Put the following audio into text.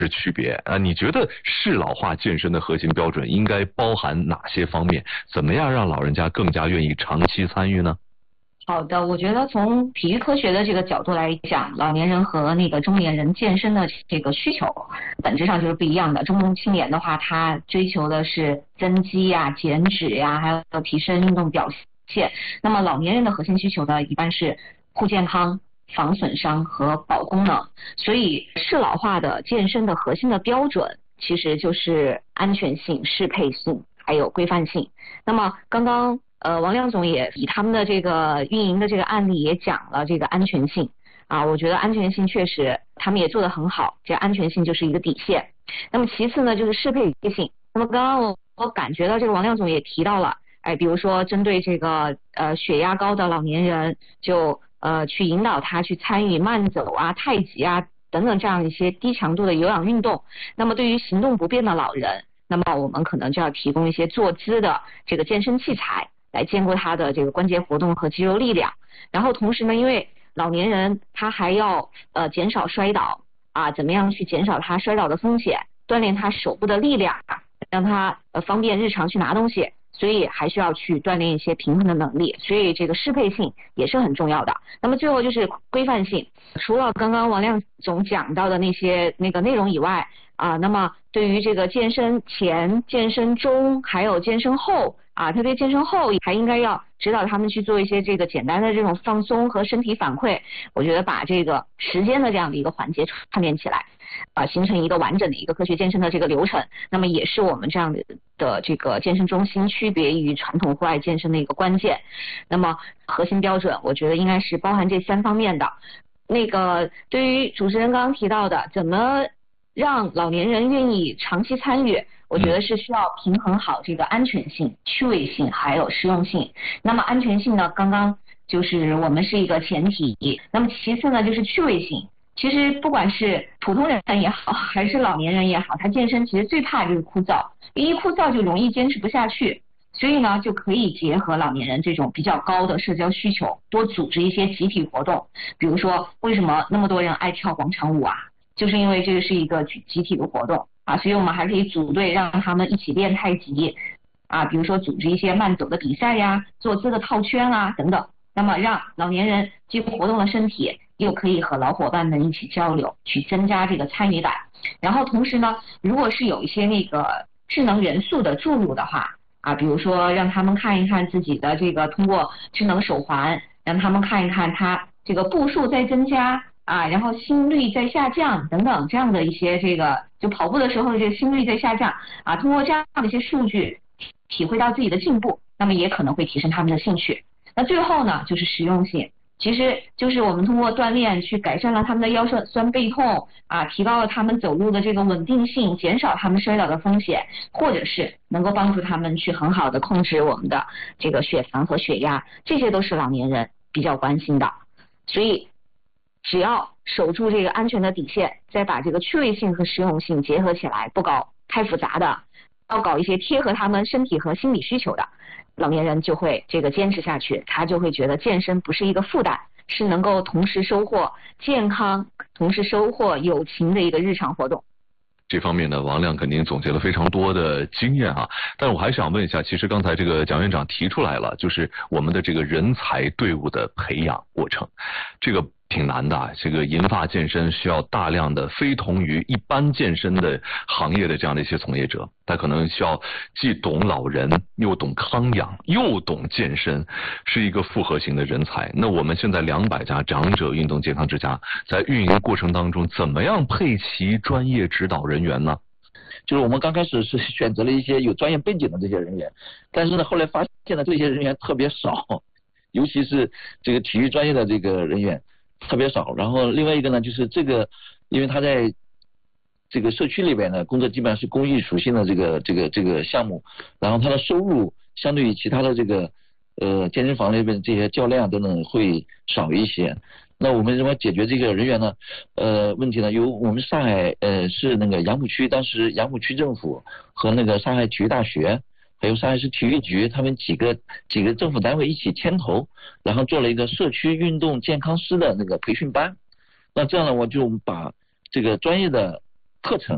区别啊？你觉得适老化健身的核心标准应该包含哪些方面？怎么样让老人家更加愿意长期参与呢？ 好的，我觉得从体育科学的这个角度来讲，老年人和那个中年人健身的这个需求本质上就是不一样的。中青年的话，他追求的是增肌呀、减脂呀，还有提升运动表现。那么老年人的核心需求呢，一般是护健康、防损伤和保功能。所以适老化的健身的核心的标准，其实就是安全性、适配性还有规范性。那么刚刚王亮总也以他们的这个运营的这个案例也讲了这个安全性啊，我觉得安全性确实他们也做得很好，这安全性就是一个底线。那么其次呢，就是适配性。那么刚刚我感觉到这个王亮总也提到了，比如说针对这个血压高的老年人，就去引导他去参与慢走啊、太极啊等等这样一些低强度的有氧运动。那么对于行动不便的老人，那么我们可能就要提供一些坐姿的这个健身器材，来兼顾他的这个关节活动和肌肉力量。然后同时呢，因为老年人他还要减少摔倒啊，怎么样去减少他摔倒的风险，锻炼他手部的力量，让他方便日常去拿东西，所以还需要去锻炼一些平衡的能力，所以这个适配性也是很重要的。那么最后就是规范性，除了刚刚王亮总讲到的那些内容以外啊，那么对于这个健身前、健身中还有健身后啊，特别健身后还应该要指导他们去做一些这个简单的这种放松和身体反馈。我觉得把这个时间的这样的一个环节串联起来形成一个完整的一个科学健身的这个流程，那么也是我们这样的这个健身中心区别于传统户外健身的一个关键。那么核心标准我觉得应该是包含这3方面的。对于主持人刚刚提到的怎么让老年人愿意长期参与，我觉得是需要平衡好这个安全性、趣味性还有实用性。那么安全性呢，刚刚就是我们是一个前提，那么其次呢就是趣味性。其实不管是普通人也好，还是老年人也好，他健身其实最怕就是枯燥，一枯燥就容易坚持不下去。所以呢，就可以结合老年人这种比较高的社交需求，多组织一些集体活动。比如说，为什么那么多人爱跳广场舞啊？就是因为这个是一个集体的活动啊，所以我们还可以组队让他们一起练太极啊，比如说组织一些慢走的比赛呀、坐姿的套圈啊等等。那么让老年人既活动了身体，又可以和老伙伴们一起交流，去增加这个参与感。然后同时呢，如果是有一些智能元素的注入的话啊，比如说让他们看一看自己的这个通过智能手环，让他们看一看他这个步数在增加啊，然后心率在下降等等这样的一些就跑步的时候这个心率在下降啊，通过这样的一些数据体会到自己的进步，那么也可能会提升他们的兴趣。那最后呢，就是实用性，其实就是我们通过锻炼去改善了他们的腰酸背痛啊，提高了他们走路的这个稳定性，减少他们摔倒的风险，或者是能够帮助他们去很好的控制我们的这个血糖和血压，这些都是老年人比较关心的。所以只要守住这个安全的底线，再把这个趣味性和实用性结合起来，不搞太复杂的，要搞一些贴合他们身体和心理需求的，老年人就会这个坚持下去，他就会觉得健身不是一个负担，是能够同时收获健康，同时收获友情的一个日常活动。 这方面呢，王亮肯定总结了非常多的经验啊。但是我还想问一下，其实刚才这个蒋院长提出来了，就是我们的这个人才队伍的培养过程，这个挺难的啊。这个银发健身需要大量的非同于一般健身的行业的这样的一些从业者，他可能需要既懂老人，又懂康养，又懂健身，是一个复合型的人才。那我们现在200家长者运动健康之家在运营过程当中，怎么样配齐专业指导人员呢？ 就是我们刚开始是选择了一些有专业背景的这些人员，但是呢，后来发现呢，这些人员特别少，尤其是这个体育专业的这个人员特别少。然后另外一个呢，就是因为他在这个社区里边呢，工作基本上是公益属性的这个项目，然后他的收入相对于其他的这个健身房那边这些教练等等会少一些。那我们怎么解决这个人员呢？问题呢？由我们上海市那个杨浦区，当时杨浦区政府和那个上海体育大学，还有上海市体育局，他们几个政府单位一起牵头，然后做了一个社区运动健康师的那个培训班。那这样呢，我们把这个专业的课程